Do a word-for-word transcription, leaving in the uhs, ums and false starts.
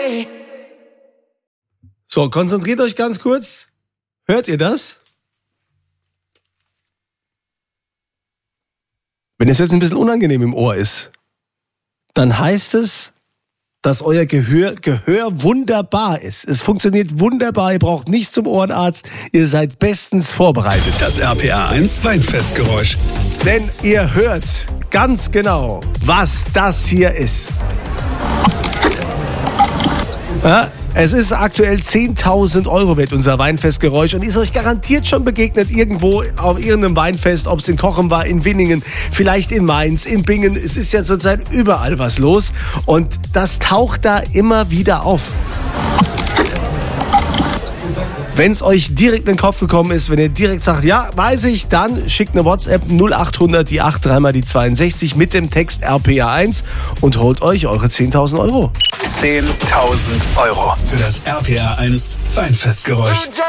So, konzentriert euch ganz kurz. Hört ihr das? Wenn es jetzt ein bisschen unangenehm im Ohr ist, dann heißt es, dass euer Gehör, Gehör wunderbar ist. Es funktioniert wunderbar, ihr braucht nicht zum Ohrenarzt, ihr seid bestens vorbereitet. Das R P R eins Weinfestgeräusch. Denn ihr hört ganz genau, was das hier ist. Ja, es ist aktuell zehntausend Euro wert, unser Weinfestgeräusch, und ist euch garantiert schon begegnet irgendwo auf irgendeinem Weinfest, ob es in Cochem war, in Winningen, vielleicht in Mainz, in Bingen. Es ist ja zurzeit überall was los und das taucht da immer wieder auf. Wenn es euch direkt in den Kopf gekommen ist, wenn ihr direkt sagt, ja, weiß ich, dann schickt eine WhatsApp null acht hundert, die acht, dreimal die zweiundsechzig mit dem Text R P R eins und holt euch eure zehntausend Euro. zehntausend Euro für das R P R eins Weinfestgeräusch.